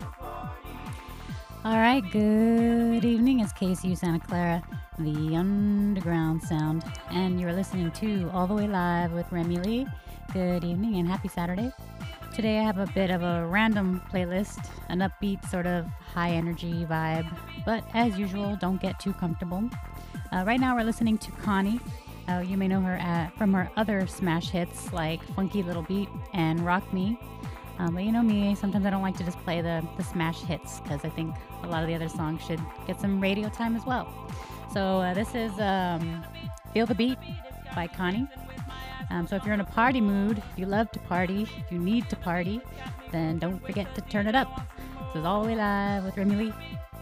All right, good evening. It's KCU Santa Clara, the underground sound, and you're listening to All the Way Live with Remy Lee. Good evening and happy Saturday. Today I have a bit of a random playlist, an upbeat sort of high energy vibe, but as usual, don't get too comfortable. Right now we're listening to Connie. You may know her from her other smash hits like Funky Little Beat and Rock Me. But you know me, sometimes I don't like to just play the smash hits because I think a lot of the other songs should get some radio time as well. So this is Feel the Beat by Connie. So if you're in a party mood, if you love to party, if you need to party, then don't forget to turn it up. This is All the Way Live with Remy Lee.